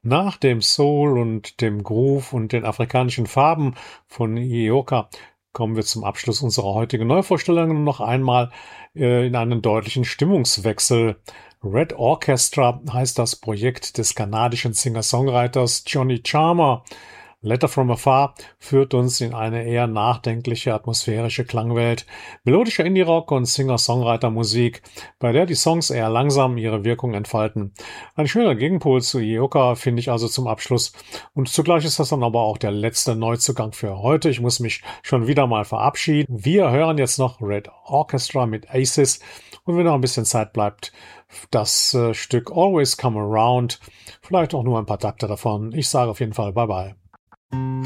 Nach dem Soul und dem Groove und den afrikanischen Farben von Ioka kommen wir zum Abschluss unserer heutigen Neuvorstellung noch einmal in einen deutlichen Stimmungswechsel. Red Orchestra heißt das Projekt des kanadischen Singer-Songwriters Johnny Charmer. Letter from Afar führt uns in eine eher nachdenkliche, atmosphärische Klangwelt, melodischer Indie-Rock und Singer-Songwriter-Musik, bei der die Songs eher langsam ihre Wirkung entfalten. Ein schöner Gegenpol zu Ioka finde ich also zum Abschluss. Und zugleich ist das dann aber auch der letzte Neuzugang für heute. Ich muss mich schon wieder mal verabschieden. Wir hören jetzt noch Red Orchestra mit Aces und wenn noch ein bisschen Zeit bleibt, das Stück Always Come Around. Vielleicht auch nur ein paar Takte davon. Ich sage auf jeden Fall Bye-bye.